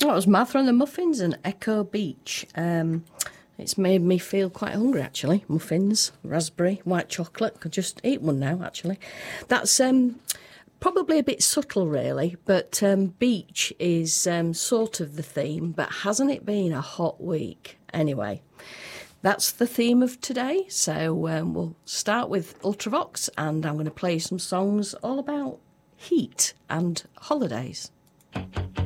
Well, it was Martha and the Muffins and Echo Beach. It's made me feel quite hungry, actually. Muffins, raspberry, white chocolate. Could just eat one now, actually. That's probably a bit subtle, really, but beach is sort of the theme, but hasn't it been a hot week? Anyway, that's the theme of today. So we'll start with Ultravox, and I'm going to play some songs all about heat and holidays.